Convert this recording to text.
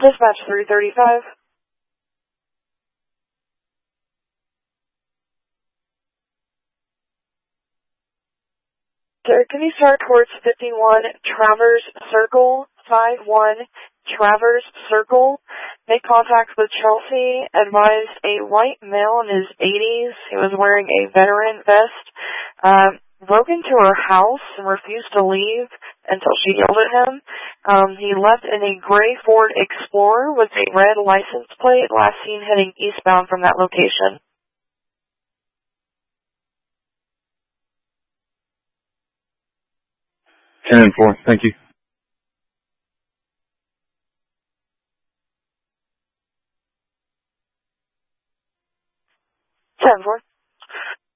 Dispatch 335. Sir, can you start towards 51 Travers Circle, 51 Travers Circle? Make contact with Chelsea. Advised a white male in his 80s. He was wearing a veteran vest. Broke into her house and refused to leave until she yelled at him. He left in a gray Ford Explorer with a red license plate, last seen heading eastbound from that location. 10-4, thank you.